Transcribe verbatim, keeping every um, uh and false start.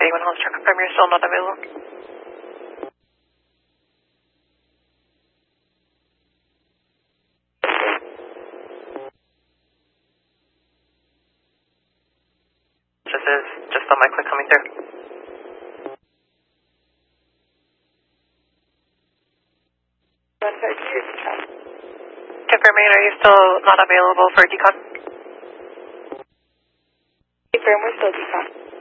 eighty-one Hollister, confirm you're still not available. This is just on my click coming through. Confirming, are you still not available for decon? Confirm we're still decon.